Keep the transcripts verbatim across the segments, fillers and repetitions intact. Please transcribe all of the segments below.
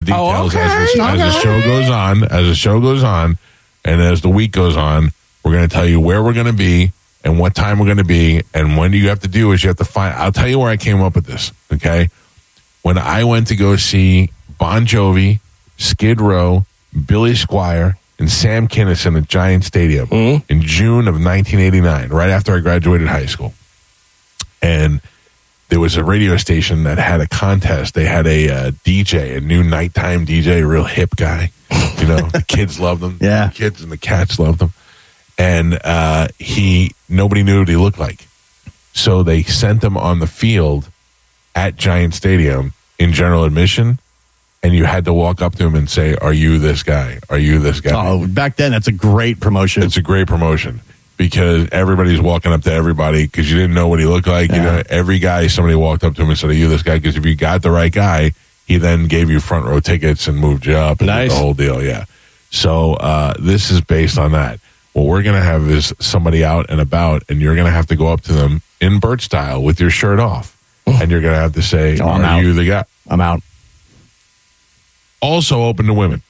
details oh, okay. as, the, as the show goes on. As the show goes on, and as the week goes on, we're going to tell you where we're going to be and what time we're going to be, and when you have to do is you have to find. I'll tell you where I came up with this. Okay, when I went to go see Bon Jovi, Skid Row, Billy Squier, and Sam Kinison at Giant Stadium mm-hmm. in June of nineteen eighty-nine, right after I graduated high school. And there was a radio station that had a contest. They had a uh, D J, a new nighttime D J, a real hip guy. You know, the kids loved him. Yeah. The kids and the cats loved him. And uh, he, nobody knew what he looked like. So they sent him on the field at Giant Stadium in general admission. And you had to walk up to him and say, are you this guy? Are you this guy? Oh, back then, that's a great promotion. It's a great promotion because everybody's walking up to everybody because you didn't know what he looked like. Yeah. You know, every guy, somebody walked up to him and said, are you this guy? Because if you got the right guy, he then gave you front row tickets and moved you up. And nice. The whole deal, yeah. So uh, this is based on that. What we're going to have is somebody out and about, and you're going to have to go up to them in Bert style with your shirt off. And you're going to have to say, oh, are you the guy? I'm out. Also open to women.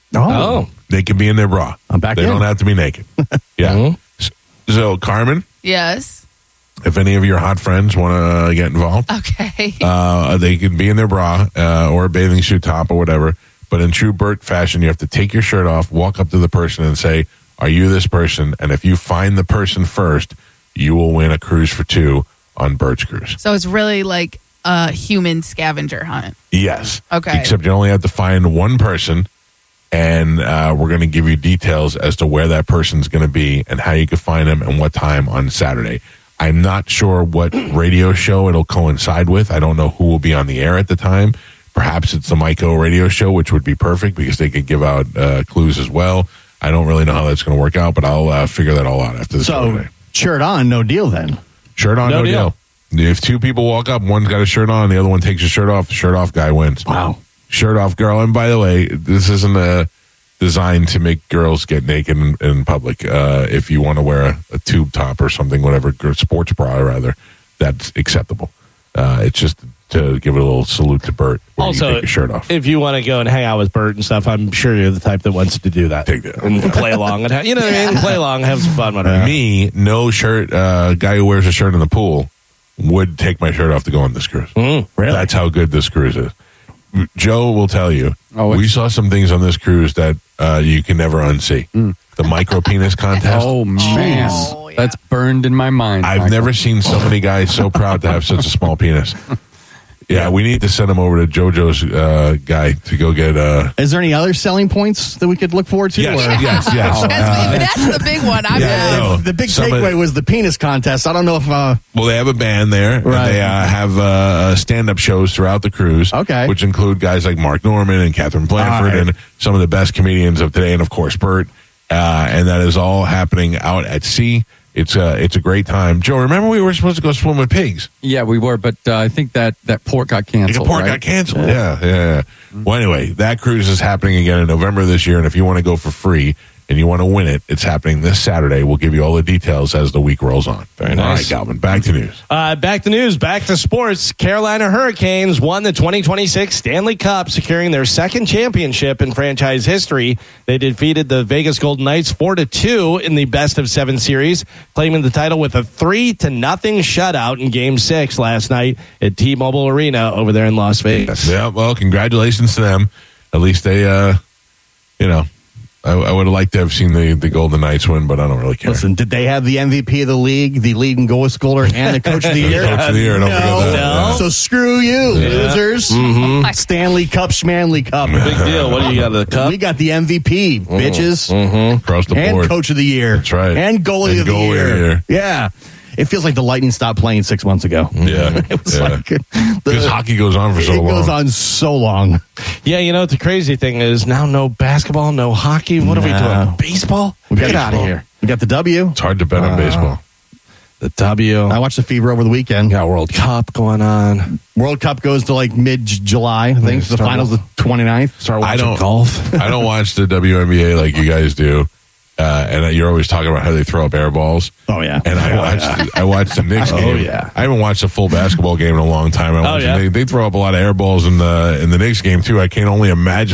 Oh. They can be in their bra. I'm back They in. don't have to be naked. Yeah. Mm-hmm. So, Carmen? Yes. If any of your hot friends want to get involved, okay, uh, they can be in their bra uh, or a bathing suit top or whatever. But in true Bert fashion, you have to take your shirt off, walk up to the person and say, are you this person? And if you find the person first, you will win a cruise for two on Bert's Cruise. So it's really like a human scavenger hunt. Yes. Okay. Except you only have to find one person, and uh, we're going to give you details as to where that person's going to be and how you can find them and what time on Saturday. I'm not sure what radio show it'll coincide with. I don't know who will be on the air at the time. Perhaps it's the Myco radio show, which would be perfect because they could give out uh, clues as well. I don't really know how that's going to work out, but I'll uh, figure that all out after the show today. So, shirt on, no deal then. Shirt on, no, no deal. deal. If two people walk up, one's got a shirt on, the other one takes his shirt off, the shirt off guy wins. Wow. Shirt off girl. And by the way, this isn't a designed to make girls get naked in, in public. Uh, if you want to wear a, a tube top or something, whatever, sports bra rather, that's acceptable. Uh, it's just to give it a little salute to Bert where also, you take your shirt off. If you want to go and hang out with Bert and stuff, I'm sure you're the type that wants to do that. Take that. And play along. And have, you know what I mean? Play along, have some fun with it. Me, no shirt, uh, guy who wears a shirt in the pool would take my shirt off to go on this cruise. Mm, really? That's how good this cruise is. Joe will tell you, oh, we saw some things on this cruise that uh, you can never unsee. Mm. The micro penis contest. Oh, man. Oh, yeah. That's burned in my mind. I've Michael. never seen so many guys so proud to have such a small penis. Yeah, we need to send him over to JoJo's uh, guy to go get... Uh, Is there any other selling points that we could look forward to? yes, or? yes, yes. That's, that's the big one. I'm Yeah, in. no. The big Somebody- takeaway was the penis contest. I don't know if... Uh, Well, they have a band there. And Right. they uh, have uh, stand-up shows throughout the cruise. Okay. Which include guys like Mark Norman and Catherine Blanford All right. and some of the best comedians of today, and of course Bert. Uh, and that is all happening out at sea. It's a, it's a great time. Joe, remember we were supposed to go swim with pigs? Yeah, we were, but uh, I think that, that port got canceled. The port right? got canceled. Yeah, yeah, yeah. Mm-hmm. Well, anyway, that cruise is happening again in November this year. And if you want to go for free and you want to win it, it's happening this Saturday. We'll give you all the details as the week rolls on. Very All nice. right, Galvin, back to news. Uh, back to news, back to sports. Carolina Hurricanes won the twenty twenty-six Stanley Cup, securing their second championship in franchise history. They defeated the Vegas Golden Knights four to two in the best of seven series, claiming the title with a three to nothing shutout in Game Six last night at T-Mobile Arena over there in Las Vegas. Yeah, well, congratulations to them. At least they, uh, you know, I, I would have liked to have seen the, the Golden Knights win, but I don't really care. Listen, did they have the M V P of the league, the leading goal scorer, and the coach of the year? Coach of the year, don't no. forget that. No. So screw you, losers. Mm-hmm. Stanley Cup, Schmanley Cup. Big deal. What do you got, the cup? We got the M V P, bitches. Mm-hmm. Across the And board. coach of the year. That's right. And goalie And of the goalie year. of the year. Yeah. It feels like the Lightning stopped playing six months ago. Yeah. It was yeah. like Because hockey goes on for so it long. goes on so long. Yeah, you know what the crazy thing is? Now no basketball, no hockey. What are we No. doing? Baseball? We got Get out of baseball. here. We got the W. It's hard to bet on baseball. The W. I watched the Fever over the weekend. Got World Cup going on. World Cup goes to like mid-July, I think. The start finals the twenty-ninth. Start I watching don't- golf. I don't watch the W N B A like you guys do. Uh, and you're always talking about how they throw up air balls. Oh, yeah. And I watched I watched the Knicks Oh, game. yeah. I haven't watched a full basketball game in a long time. I Oh, watched yeah. they, they throw up a lot of air balls in the in the Knicks game too. I can only imagine